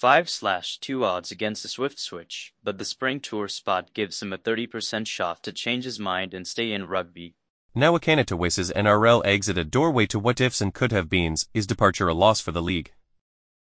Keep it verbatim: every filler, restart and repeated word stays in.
five slash two odds against the Swift switch, but the Spring Tour spot gives him a thirty percent shot to change his mind and stay in rugby. Now Akanata wishes N R L exit a doorway to what ifs and could have beens, is departure a loss for the league.